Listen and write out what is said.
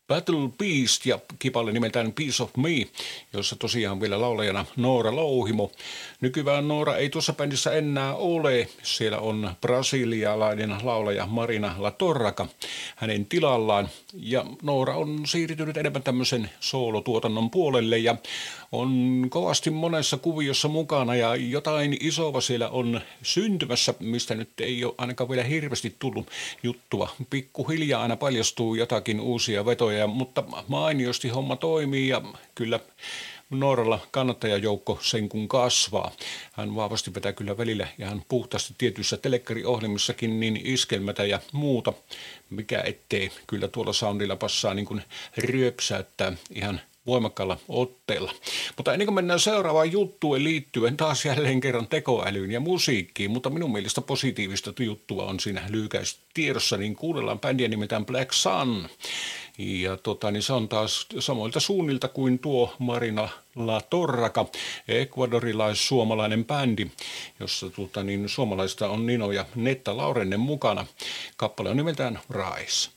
Battle Beast ja kipalle nimeltään Piece of Me, jossa tosiaan vielä laulajana Noora Louhimo. Nykyään Noora ei tuossa bändissä enää ole. Siellä on brasilialainen laulaja Marina La Torraca hänen tilallaan. Ja Noora on siirtynyt enemmän tämmöisen soolotuotannon puolelle ja on kovasti monessa kuviossa mukana ja jotain isoa siellä on syntymässä, mistä nyt ei ole ainakaan vielä hirveästi tullut juttua. Pikkuhiljaa aina paljastuu jotakin uusia vetoja, mutta mainiosti homma toimii ja kyllä Nooralla kannattajajoukko sen kun kasvaa. Hän vahvasti vetää kyllä välillä ihan puhtaasti tietyissä telekkariohjelmissakin niin iskelmätä ja muuta, mikä ettei kyllä tuolla soundilla passaa niin kuin ryöpsäyttää ihan voimakkaalla otteella. Mutta ennen kuin mennään seuraavaan juttuun liittyen taas jälleen kerran tekoälyyn ja musiikkiin, mutta minun mielestä positiivista juttua on siinä lyhykäisesti tiedossa, niin kuunnellaan bändiä nimeltään Black Sun. Ja niin se on taas samoilta suunnilta kuin tuo Marina La Torraca, ekvadorilais-suomalainen bändi, jossa suomalaista on Nino ja Netta Laurenne mukana. Kappale on nimeltään Rise.